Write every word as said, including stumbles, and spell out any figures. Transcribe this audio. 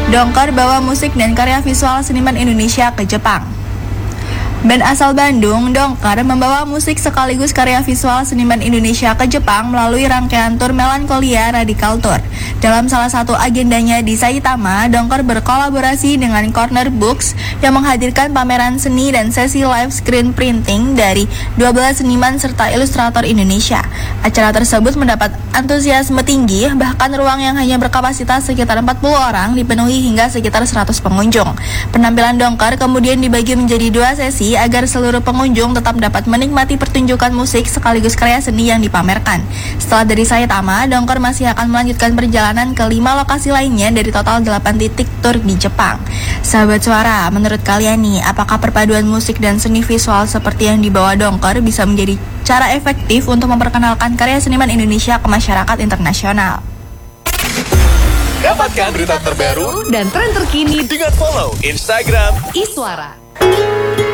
Dongker bawa musik dan karya visual seniman Indonesia ke Jepang. Band asal Bandung, Dongker, membawa musik sekaligus karya visual seniman Indonesia ke Jepang melalui rangkaian tur Melancholia Radical Tour. Dalam salah satu agendanya di Saitama, Dongker berkolaborasi dengan Corner Books yang menghadirkan pameran seni dan sesi live screen printing dari dua belas seniman serta ilustrator Indonesia. Acara tersebut mendapat antusiasme tinggi, bahkan ruang yang hanya berkapasitas sekitar empat puluh orang dipenuhi hingga sekitar seratus pengunjung. Penampilan Dongker kemudian dibagi menjadi dua sesi agar seluruh pengunjung tetap dapat menikmati pertunjukan musik sekaligus karya seni yang dipamerkan. Setelah dari Saitama, Dongker masih akan melanjutkan perjalanan ke lima lokasi lainnya dari total delapan titik tur di Jepang. Sahabat Suara, menurut kalian nih, apakah perpaduan musik dan seni visual seperti yang dibawa Dongker bisa menjadi cara efektif untuk memperkenalkan karya seniman Indonesia ke masyarakat internasional? Dapatkan berita terbaru dan tren terkini dengan follow Instagram Iswara.